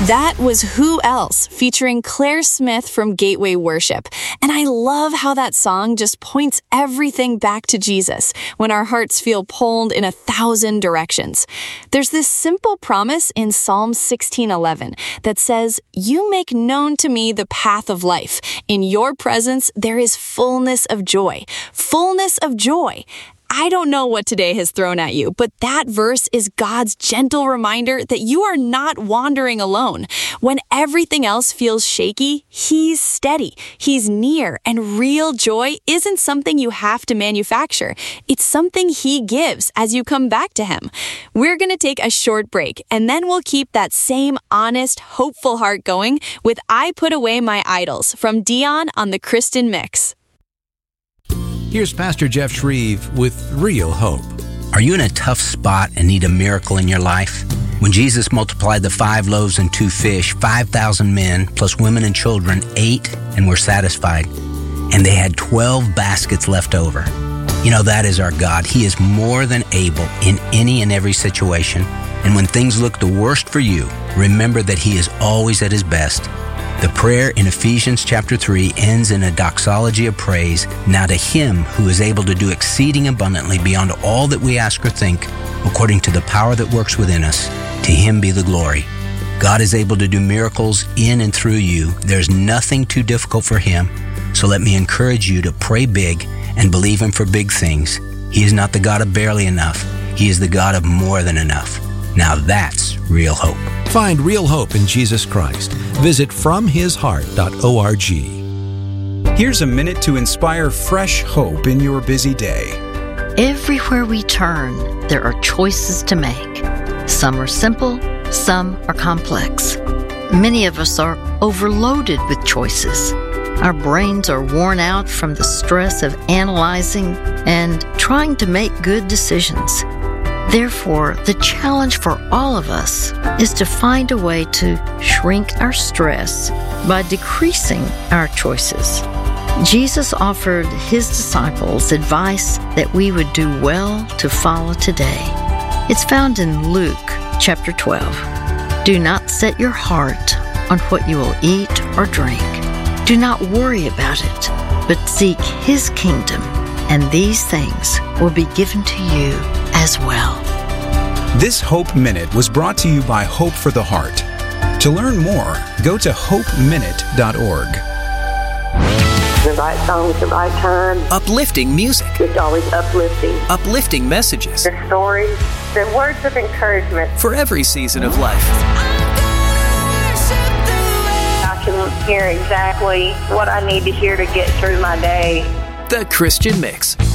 That was Who Else, featuring Claire Smith from Gateway Worship. And I love how that song just points everything back to Jesus when our hearts feel pulled in 1,000 directions. There's this simple promise in Psalm 16:11 that says, "You make known to me the path of life. In your presence there is fullness of joy." Fullness of joy. I don't know what today has thrown at you, but that verse is God's gentle reminder that you are not wandering alone. When everything else feels shaky, He's steady, He's near, and real joy isn't something you have to manufacture. It's something He gives as you come back to Him. We're going to take a short break, and then we'll keep that same honest, hopeful heart going with I Put Away My Idols from Dion on the Kristen Mix. Here's Pastor Jeff Shreve with Real Hope. Are you in a tough spot and need a miracle in your life? When Jesus multiplied the 5 loaves and 2 fish, 5,000 men, plus women and children, ate and were satisfied. And they had 12 baskets left over. You know, that is our God. He is more than able in any and every situation. And when things look the worst for you, remember that He is always at His best. The prayer in Ephesians chapter 3 ends in a doxology of praise. Now to Him who is able to do exceeding abundantly beyond all that we ask or think, according to the power that works within us, to Him be the glory. God is able to do miracles in and through you. There's nothing too difficult for Him. So let me encourage you to pray big and believe Him for big things. He is not the God of barely enough. He is the God of more than enough. Now that's real hope. Find real hope in Jesus Christ. Visit FromHisHeart.org. Here's a minute to inspire fresh hope in your busy day. Everywhere we turn, there are choices to make. Some are simple, some are complex. Many of us are overloaded with choices. Our brains are worn out from the stress of analyzing and trying to make good decisions. Therefore, the challenge for all of us is to find a way to shrink our stress by decreasing our choices. Jesus offered His disciples advice that we would do well to follow today. It's found in Luke chapter 12. Do not set your heart on what you will eat or drink. Do not worry about it, but seek His kingdom, and these things will be given to you as well. This Hope Minute was brought to you by Hope for the Heart. To learn more, go to hopeminute.org. The right song at the right time. Uplifting music. It's always uplifting. Uplifting messages. The stories, the words of encouragement. For every season of life. I can hear exactly what I need to hear to get through my day. The Christian Mix.